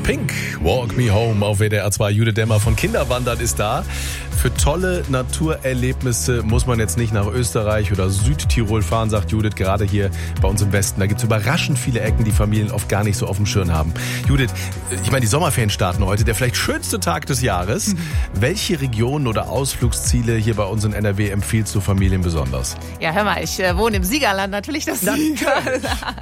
Pink, Walk Me Home auf WDR 2. Judith Demmer von Kinderwandern ist da. Für tolle Naturerlebnisse muss man jetzt nicht nach Österreich oder Südtirol fahren, sagt Judith, gerade hier bei uns im Westen. Da gibt es überraschend viele Ecken, die Familien oft gar nicht so auf dem Schirm haben. Judith, ich meine, die Sommerferien starten heute, der vielleicht schönste Tag des Jahres. Welche Regionen oder Ausflugsziele hier bei uns in NRW empfiehlst du Familien besonders? Ja, hör mal, ich wohne im Siegerland, natürlich das Siegerland.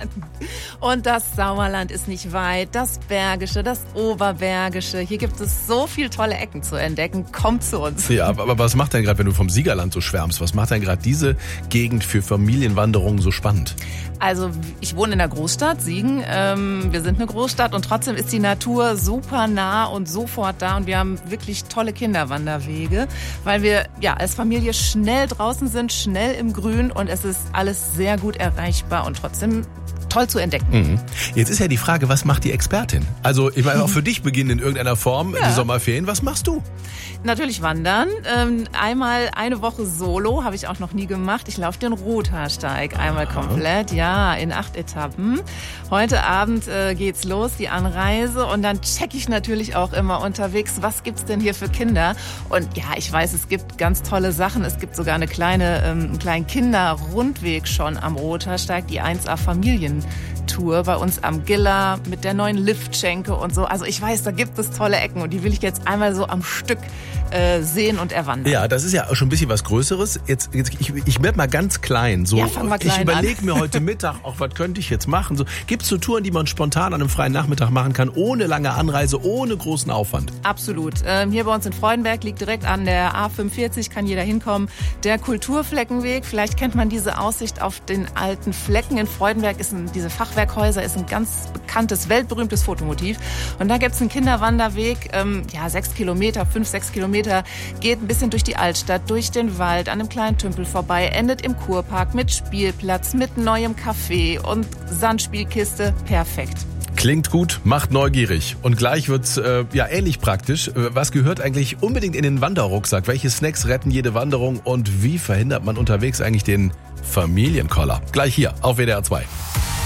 Und das Sauerland ist nicht weit, das Bergische, das Oberbergische. Hier gibt es so viele tolle Ecken zu entdecken. Kommt zu uns. Ja, aber was macht denn gerade, wenn du vom Siegerland so schwärmst, was macht denn gerade diese Gegend für Familienwanderungen so spannend? Also ich wohne in der Großstadt, Siegen. Wir sind eine Großstadt und trotzdem ist die Natur super nah und sofort da. Und wir haben wirklich tolle Kinderwanderwege, weil wir ja als Familie schnell draußen sind, schnell im Grün und es ist alles sehr gut erreichbar und trotzdem toll zu entdecken. Jetzt ist ja die Frage, was macht die Expertin? Also ich meine, auch für dich beginnen in irgendeiner Form die Sommerferien. Was machst du? Natürlich wandern. Einmal eine Woche solo, habe ich auch noch nie gemacht. Ich laufe den Rothaarsteig einmal komplett, ja, in 8 Etappen. Heute Abend geht's los, die Anreise. Und dann checke ich natürlich auch immer unterwegs, was gibt's denn hier für Kinder? Und ja, ich weiß, es gibt ganz tolle Sachen. Es gibt sogar einen kleinen Kinderrundweg schon am Rothaarsteig, die 1A Familientour bei uns am Giller mit der neuen Liftschenke und so. Also ich weiß, da gibt es tolle Ecken und die will ich jetzt einmal so am Stück sehen und erwandern. Ja, das ist ja schon ein bisschen was Größeres. Ich werde mal ganz klein. So, ja, fang mal klein ich überlege mir heute Mittag, auch was könnte ich jetzt machen. So, gibt es so Touren, die man spontan an einem freien Nachmittag machen kann, ohne lange Anreise, ohne großen Aufwand? Absolut. Hier bei uns in Freudenberg liegt direkt an der A45, kann jeder hinkommen. Der Kulturfleckenweg, vielleicht kennt man diese Aussicht auf den alten Flecken. In Freudenberg diese Fachwerkhäuser ist ein ganz bekanntes, weltberühmtes Fotomotiv. Und da gibt es einen Kinderwanderweg, 6 Kilometer, 5-6 Kilometer, geht ein bisschen durch die Altstadt, durch den Wald, an einem kleinen Tümpel vorbei, endet im Kurpark mit Spielplatz, mit neuem Café und Sandspielkiste. Perfekt. Klingt gut, macht neugierig. Und gleich wird's ähnlich praktisch. Was gehört eigentlich unbedingt in den Wanderrucksack? Welche Snacks retten jede Wanderung? Und wie verhindert man unterwegs eigentlich den Familienkoller? Gleich hier auf WDR 2.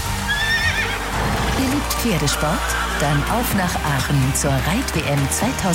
Ihr liebt Pferdesport? Dann auf nach Aachen zur Reit-WM 2023.